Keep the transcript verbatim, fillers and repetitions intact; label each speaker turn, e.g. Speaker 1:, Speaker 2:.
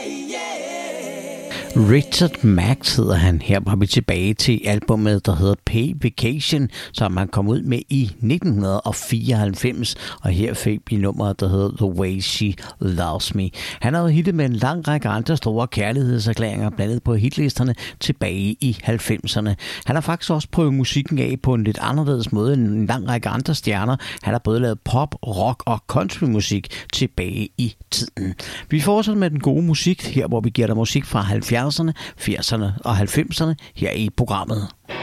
Speaker 1: Richard Marx hedder han. Her var vi tilbage til albumet, der hedder Pay Vacation, som han kom ud med i nitten fireoghalvfems, og her fik vi nummeret, der hedder The Way She Loves Me. Han har jo hittet med en lang række andre store kærlighedserklæringer, blandt andet på hitlisterne tilbage i halvfemserne. Han har faktisk også prøvet musikken af på en lidt anderledes måde end en lang række andre stjerner. Han har både lavet pop, rock og countrymusik tilbage i tiden. Vi fortsætter med den gode musik, her hvor vi giver dig musik fra halvfjerdserne, firserne og halvfemserne her i programmet.